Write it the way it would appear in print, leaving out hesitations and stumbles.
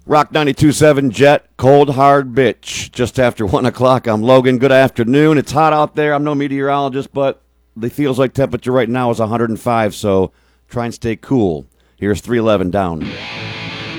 Rock 92.7 Jet, cold hard bitch. Just after 1 o'clock, I'm Logan. Good afternoon. It's hot out there. I'm no meteorologist, but the feels like temperature right now is 105, so try and stay cool. Here's 311 down.